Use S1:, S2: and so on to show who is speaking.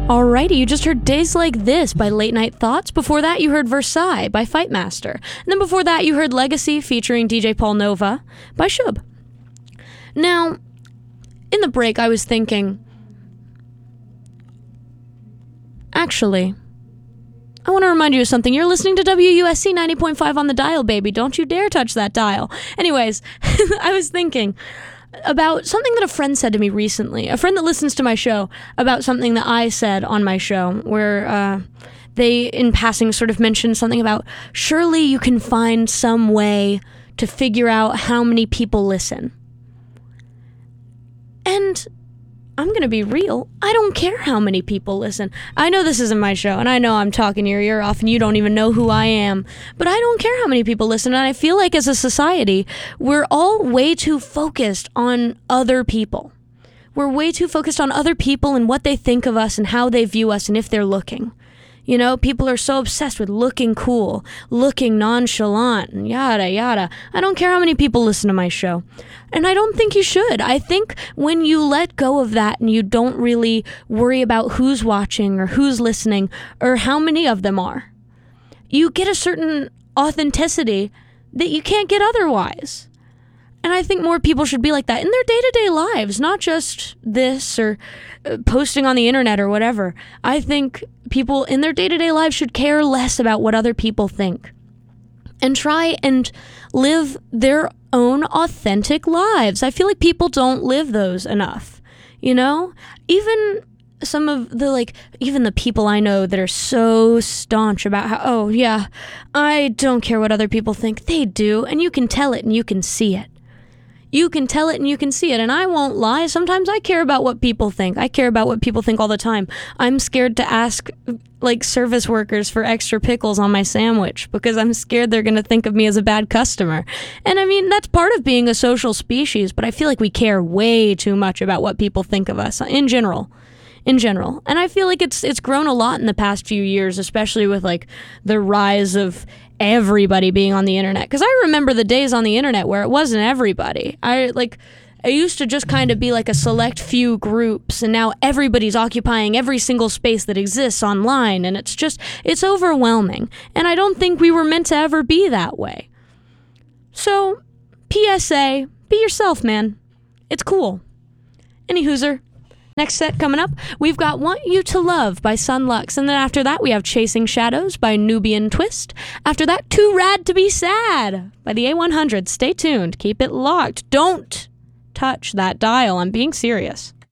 S1: Alrighty, you just heard Days Like This by Late Night Thoughts. Before that, you heard Versailles by Fightmaster. And then before that, you heard Legacy featuring DJ Paul Nova by Shub. Now, in the break, I was thinking, actually, I want to remind you of something. You're listening to WUSC 90.5 on the dial, baby. Don't you dare touch that dial. Anyways, I was thinking about something that a friend said to me recently, a friend that listens to my show, about something that I said on my show, where they, in passing, sort of mentioned something about, surely you can find some way to figure out how many people listen. And I'm going to be real. I don't care how many people listen. I know this isn't my show, and I know I'm talking your ear off, and you don't even know who I am. But I don't care how many people listen, and I feel like as a society, we're all way too focused on other people. We're way too focused on other people and what they think of us and how they view us and if they're looking. You know, people are so obsessed with looking cool, looking nonchalant, and yada, yada. I don't care how many people listen to my show. And I don't think you should. I think when you let go of that and you don't really worry about who's watching or who's listening or how many of them are, you get a certain authenticity that you can't get otherwise. And I think more people should be like that in their day-to-day lives, not just this or posting on the internet or whatever. I think people in their day-to-day lives should care less about what other people think and try and live their own authentic lives. I feel like people don't live those enough, you know? Even some of the, even the people I know that are so staunch about how, oh yeah, I don't care what other people think. They do, and you can tell it and you can see it. You can tell it and you can see it. And I won't lie. Sometimes I care about what people think. I care about what people think all the time. I'm scared to ask service workers for extra pickles on my sandwich because I'm scared they're going to think of me as a bad customer. And I mean, that's part of being a social species, but I feel like we care way too much about what people think of us in general. And I feel like it's grown a lot in the past few years, especially with the rise of everybody being on the internet. Because I remember the days on the internet where it wasn't everybody. I used to just kind of be a select few groups, and now everybody's occupying every single space that exists online, and it's overwhelming. And I don't think we were meant to ever be that way. So, PSA, be yourself, man. It's cool. Any hooser. Next set coming up, we've got Want You to Love by Sun Lux, and then after that we have Chasing Shadows by Nubian Twist. After that, Too Rad to Be Sad by the A100. Stay tuned. Keep it locked. Don't touch that dial. I'm being serious.